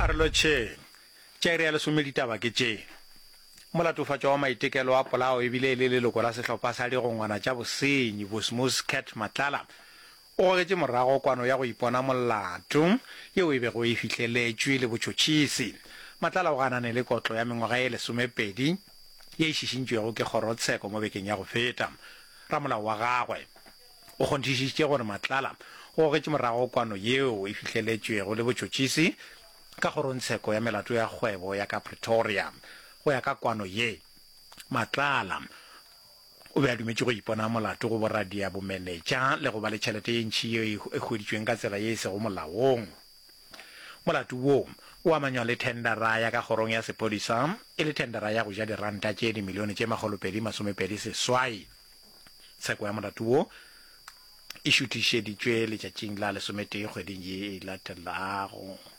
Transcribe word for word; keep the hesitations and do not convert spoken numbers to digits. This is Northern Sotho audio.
Arloche, tšere ya lesome ditaba ke tše. Molatofatšo wa maitekelo wa polao ebile le leloko la sehlopha sa digongwana tša bosenyi Bosmos Cat Matlala o gogetše morago kwano ya go ipona molato yeo e bego e fihleletšwe le botšotšhisi. Matlala o ganane le kotlo ya mengwaga ye lesomepedi ye e šišintšwego ke kgorotsheko mo bekeng ya go feta. Ramolao wa gagwe o kgonthišitše gore Matlala o gogetše morago kwano yeo e fihleletšwego le botšotšhisi ka kgorotsheko ya melato ya kgwebo ya ka Pretoria. Go ya ka kwano ye, Matlala o be a dumetše go ipona molato go boradia bomenetša le go ba le tšhelete ye ntši ye e hweditšweng ka tsela ye e sego molaong. Molato wo o amanywa le tendera ya ka kgorong ya sepodisa e le tendera ya go ja diranta tše dimilione tše magolopedi masomepedi seswai. Tsheko ya molato wo e šuthišeditšwe letšatšing la lesometee kgweding ye e latelago.